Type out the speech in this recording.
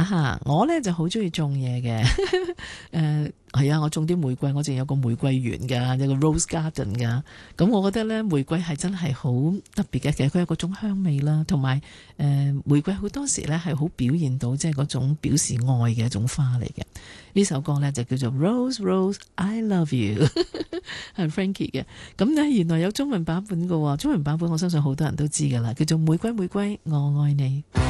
吓，我咧就好中意種嘢嘅。係啊，我種啲玫瑰，我仲有個玫瑰園噶，有個 rose garden 噶。咁我覺得咧，玫瑰係真係好特別嘅，其實佢有嗰種香味啦，同埋玫瑰好多時咧係好表現到即係嗰種表示愛嘅一種花嚟嘅。呢首歌咧就叫做 Rose Rose I Love You 係 Frankie 嘅。咁咧原來有中文版本嘅喎，中文版本我相信好多人都知噶啦，叫做玫瑰玫瑰我愛你。